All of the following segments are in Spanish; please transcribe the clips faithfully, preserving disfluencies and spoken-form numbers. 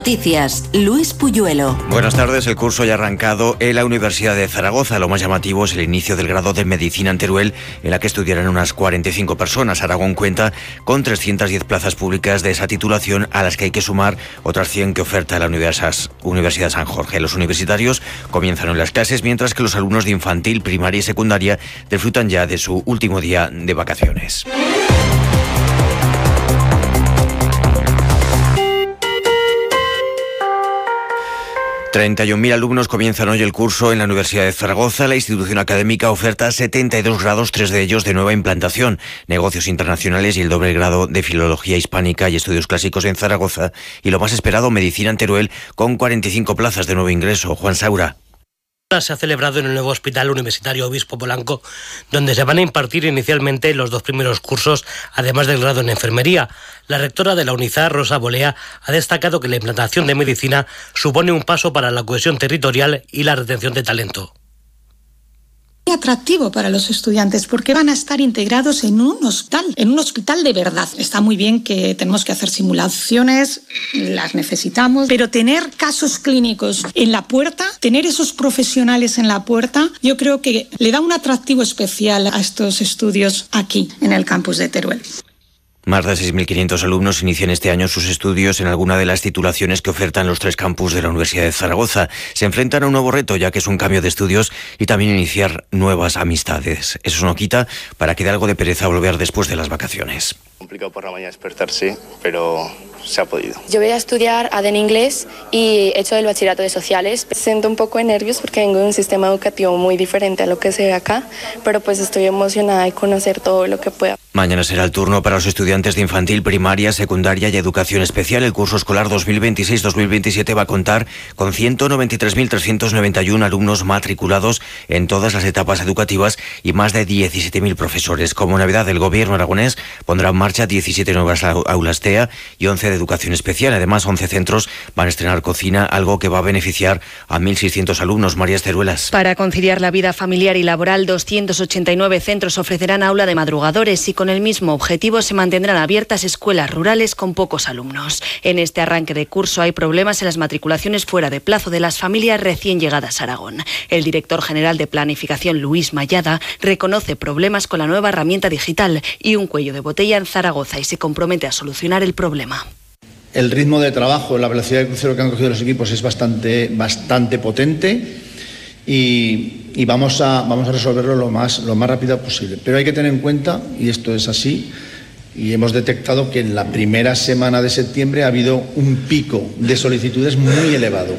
Noticias, Luis Puyuelo. Buenas tardes. El curso ya ha arrancado en la Universidad de Zaragoza. Lo más llamativo es el inicio del grado de Medicina en Teruel, en la que estudiarán unas cuarenta y cinco personas. Aragón cuenta con trescientas diez plazas públicas de esa titulación, a las que hay que sumar otras cien que oferta la Universidad San Jorge. Los universitarios comienzan hoy las clases, mientras que los alumnos de infantil, primaria y secundaria disfrutan ya de su último día de vacaciones. treinta y un mil alumnos comienzan hoy el curso en la Universidad de Zaragoza. La institución académica oferta setenta y dos grados, tres de ellos de nueva implantación, negocios internacionales y el doble grado de filología hispánica y estudios clásicos en Zaragoza. Y lo más esperado, medicina en Teruel, con cuarenta y cinco plazas de nuevo ingreso. Juan Saura. Se ha celebrado en el nuevo Hospital Universitario Obispo Polanco, donde se van a impartir inicialmente los dos primeros cursos, además del grado en enfermería. La rectora de la UNIZAR, Rosa Bolea, ha destacado que la implantación de medicina supone un paso para la cohesión territorial y la retención de talento. Muy atractivo para los estudiantes porque van a estar integrados en un hospital, en un hospital de verdad. Está muy bien que tenemos que hacer simulaciones, las necesitamos, pero tener casos clínicos en la puerta, tener esos profesionales en la puerta, yo creo que le da un atractivo especial a estos estudios aquí, en el campus de Teruel. Más de seis mil quinientos alumnos inician este año sus estudios en alguna de las titulaciones que ofertan los tres campus de la Universidad de Zaragoza. Se enfrentan a un nuevo reto, ya que es un cambio de estudios y también iniciar nuevas amistades. Eso no quita para que dé algo de pereza volver después de las vacaciones. Complicado por la mañana despertarse, pero se ha podido. Yo voy a estudiar A D E en inglés y he hecho el bachillerato de sociales. Siento un poco de nervios porque vengo de un sistema educativo muy diferente a lo que se ve acá, pero pues estoy emocionada de conocer todo lo que pueda. Mañana será el turno para los estudiantes de infantil, primaria, secundaria y educación especial. El curso escolar dos mil veintiséis dos mil veintisiete va a contar con ciento noventa y tres mil trescientos noventa y uno alumnos matriculados en todas las etapas educativas y más de diecisiete mil profesores. Como novedad, el gobierno aragonés pondrá en marcha diecisiete nuevas aulas T E A y once de educación especial. Además, once centros van a estrenar cocina, algo que va a beneficiar a mil seiscientos alumnos. María Esteruelas. Para conciliar la vida familiar y laboral, doscientos ochenta y nueve centros ofrecerán aula de madrugadores y con el mismo objetivo se mantendrán abiertas escuelas rurales con pocos alumnos. En este arranque de curso hay problemas en las matriculaciones fuera de plazo de las familias recién llegadas a Aragón. El director general de Planificación, Luis Mayada, reconoce problemas con la nueva herramienta digital y un cuello de botella en Zaragoza y se compromete a solucionar el problema. El ritmo de trabajo, la velocidad de crucero que han cogido los equipos es bastante, bastante potente y, y vamos, a, vamos a resolverlo lo más, lo más rápido posible. Pero hay que tener en cuenta, y esto es así, y hemos detectado que en la primera semana de septiembre ha habido un pico de solicitudes muy elevado.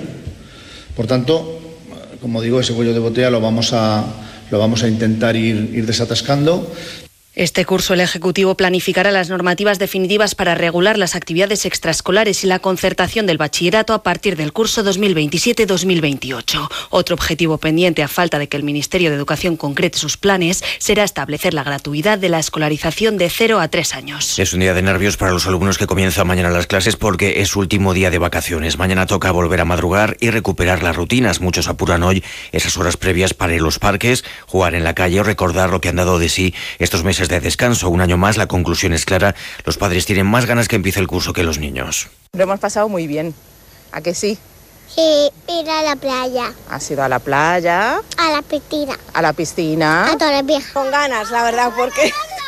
Por tanto, como digo, ese cuello de botella lo vamos a, lo vamos a intentar ir, ir desatascando. Este curso el Ejecutivo planificará las normativas definitivas para regular las actividades extraescolares y la concertación del bachillerato a partir del curso dos mil veintisiete dos mil veintiocho. Otro objetivo pendiente, a falta de que el Ministerio de Educación concrete sus planes, será establecer la gratuidad de la escolarización de cero a tres años. Es un día de nervios para los alumnos que comienzan mañana las clases porque es su último día de vacaciones. Mañana toca volver a madrugar y recuperar las rutinas. Muchos apuran hoy esas horas previas para ir a los parques, jugar en la calle o recordar lo que han dado de sí estos meses de descanso. Un año más, la conclusión es clara: los padres tienen más ganas que empiece el curso que los niños. Lo hemos pasado muy bien, ¿a que sí? Sí, ir a la playa. ¿Has ido a la playa? A la piscina. ¿A la piscina? A todas las viejas. Con ganas, la verdad, porque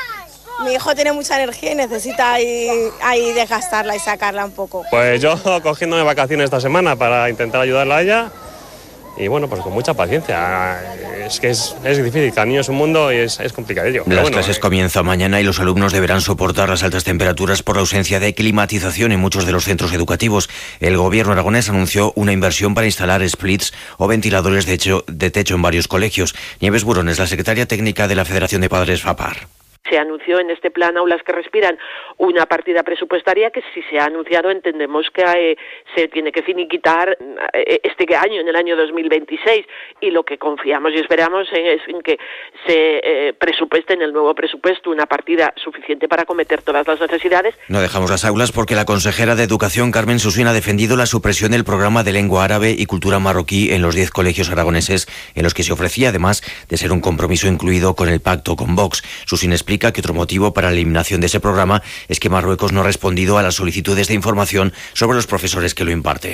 mi hijo tiene mucha energía y necesita ahí, ahí desgastarla y sacarla un poco. Pues yo cogiéndome vacaciones esta semana para intentar ayudarla a ella. Y bueno, pues con mucha paciencia. Es que es, es difícil, cada niño es un mundo y es, es complicadillo. Las bueno, clases eh... comienzan mañana y los alumnos deberán soportar las altas temperaturas por la ausencia de climatización en muchos de los centros educativos. El gobierno aragonés anunció una inversión para instalar splits o ventiladores de, hecho, de techo en varios colegios. Nieves Burón es la secretaria técnica de la Federación de Padres FAPAR. Se anunció en este plan Aulas que Respiran una partida presupuestaria que, si se ha anunciado, entendemos que eh, se tiene que finiquitar eh, este año, en el año dos mil veintiséis, y lo que confiamos y esperamos es en que se eh, presupueste en el nuevo presupuesto una partida suficiente para acometer todas las necesidades. No dejamos las aulas porque la consejera de Educación, Carmen Susín, ha defendido la supresión del programa de lengua árabe y cultura marroquí en los diez colegios aragoneses, en los que se ofrecía, además de ser un compromiso incluido con el pacto con Vox. Susín explica explica que otro motivo para la eliminación de ese programa es que Marruecos no ha respondido a las solicitudes de información sobre los profesores que lo imparten.